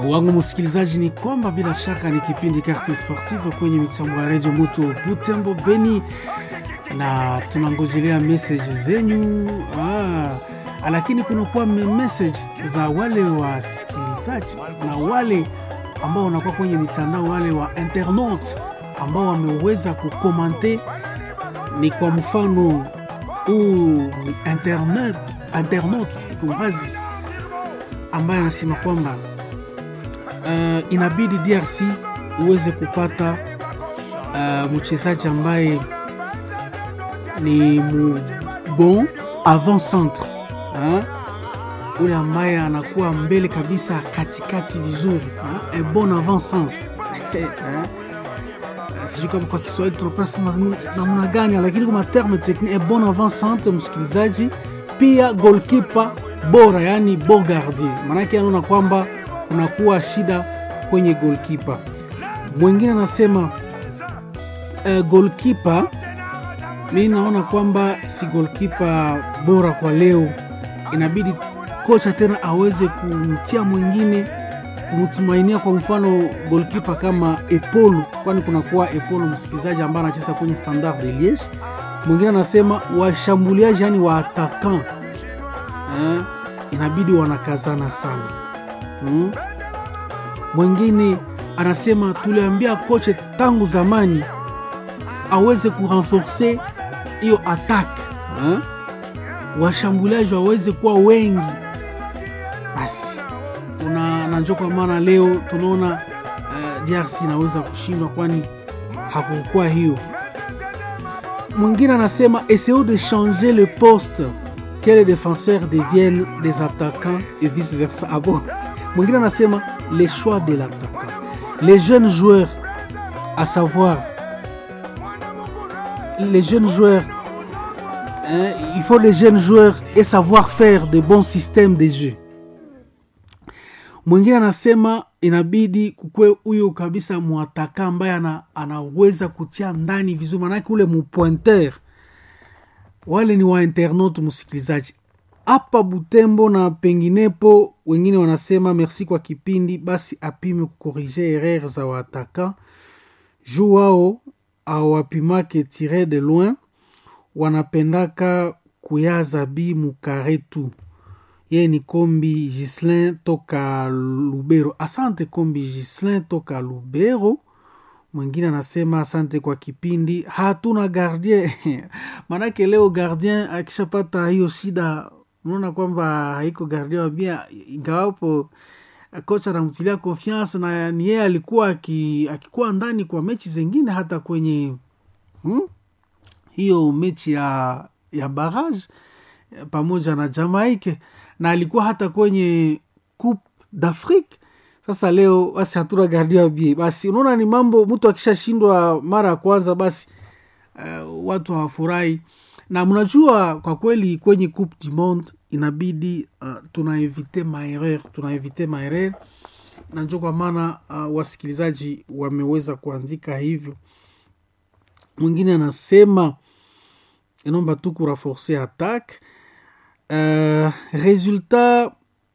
wangu msikilizaji, ni kwamba bila shaka ni kipindi Carte Sportive kwenye mitambo ya Radio Moto Butembo Beni, na tunangojelea message zenyu. Lakini kuna kwa message za wale wasikilizaji na wale ambao wanakuwa kwenye mitandao, wale wa internaute ambao wameweza kukomante. Ni kwa mfano internaute kumbazi ambaye anasema kwamba inabidi DRC iweze kupata mchezaji ambaye ni bon avant centre, ule ambaye anakuwa mbele kabisa katikati vizuri, un bon avant centre. Sijui kama kwa Kiswahili tunapasa namna gani, lakini kwa terme technique, un bon avant centre msikilizaji, pia goalkeeper bora, yani bon gardien. Maana yake anaona kwamba unakuwa shida kwenye goalkeeper. Mwingine anasema goalkeeper, mimi naona kwamba si goalkeeper bora kwa leo. Inabidi kocha tena aweze kumtia mwingine, kumtumainia, kwa mfano goalkeeper kama Epolo, kwani kuna kuwa Epolo msikilizaji ambaye anacheza kwenye Standard de Liège. Mwingine anasema washambuliaji, yani wa attaquant, inabidi wanakazana sana. Mwingine anasema tuliambia kocha tangu zamani aweze kurenforcer hiyo attack, washambuliaji waweze kuwa wengi. Basi na kwa maana leo tunaona DRC inaweza kushindwa, kwani hakukuwa hiyo. Mwingine anasema essayons de changer le poste, que les défenseurs deviennent des attaquants et vice versa. Mwingine anasema les choix de l'attaquant, les jeunes joueurs, à savoir les jeunes joueurs, il faut les jeunes joueurs et savoir faire de bons systèmes de jeu. Mwingine anasema inabidi kukwe huyo kabisa muataka ambaye anaweza kutia ndani vizuri, manake ule mupointeur. Wale ni wa internaute msikilizaji hapa Butembo na penginepo. Wengine wanasema merci kwa kipindi, basi apime kukorije erreur za wataka juu wao awapimake tirer de loin, wanapendaka kuyaza bi mukare tu. Ye ni Kombi Gislin toka Lubero. Asante Kombi Gislin toka Lubero. Mwingine anasema asante kwa kipindi, hatuna gardien. Manake leo gardien akishapata hiyo shida, unaona kwamba haiko gardien wabia, ingawapo kocha anamtilia confiance, na ni yeye alikuwa akikuwa ndani kwa mechi zingine, hata kwenye hiyo mechi ya barrage pamoja na Jamaica, na alikuwa hata kwenye Coupe d'Afrique. Sasa leo basi hatuna gardien wabia. Basi unaona ni mambo, mtu akishashindwa mara ya kwanza basi watu hawafurahi. Na mnajua kwa kweli kwenye Coupe du Monde inabidi tunaevite maerreur, na njoo kwa maana wasikilizaji wameweza kuandika hivyo. Mwingine anasema inaomba tu kurenforcer attaque. Resultat